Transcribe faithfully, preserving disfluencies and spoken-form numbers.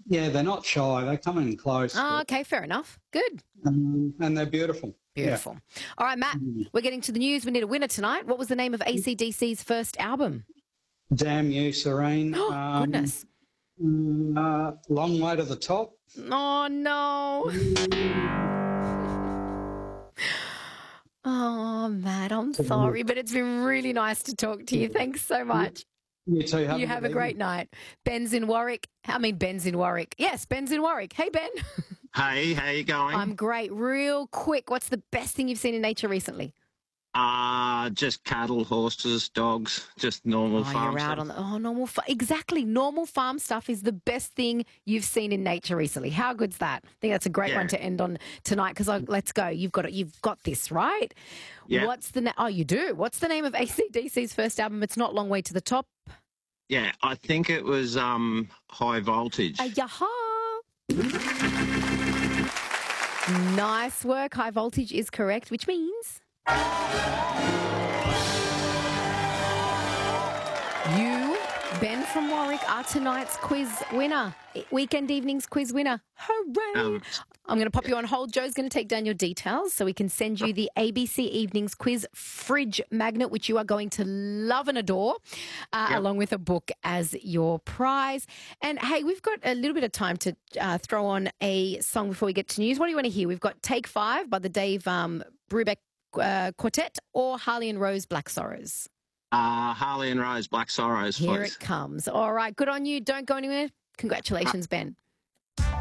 Yeah, they're not shy. They come in close, Oh, but, okay, fair enough. Good. um, and they're beautiful. Beautiful. All right, Matt, Yeah. we're getting to the news. We need a winner tonight. What was the name of A C D C's first album? Damn you, Serene. Oh, Um, goodness. uh, long way to the top. Oh, no. Oh, Matt, I'm sorry, but it's been really nice to talk to you. Thanks so much. You too. Have You a have good a great evening. night. Ben's in Warwick. I mean, Ben's in Warwick. Yes, Ben's in Warwick. Hey, Ben. Hey, how you going? I'm great. Real quick, what's the best thing you've seen in nature recently? Uh, just cattle, horses, dogs, just normal Oh, farm you're out stuff. on the oh normal fa- exactly normal farm stuff is the best thing you've seen in nature recently. How good's that? I think that's a great Yeah. one to end on tonight because let's go. You've got it. You've got this right. Yeah. What's the na- oh you do? What's the name of A C D C's first album? It's not Long Way to the Top. Yeah, I think it was um, High Voltage. Uh, yaha. Nice work. High Voltage is correct, which means you, Ben from Warwick, are tonight's quiz winner. Weekend evenings quiz winner. Hooray! Um, I'm going to pop you on hold. Joe's going to take down your details so we can send you the A B C Evenings quiz fridge magnet, which you are going to love and adore, uh, Yep. along with a book as your prize. And hey, we've got a little bit of time to uh, throw on a song before we get to news. What do you want to hear? We've got Take Five by the Dave um, Brubeck uh, Quartet or Harley and Rose Black Sorrows. uh, Harley and Rose, Black Sorrows, Here please. it comes. All right, good on you. Don't go anywhere. Congratulations, Ben.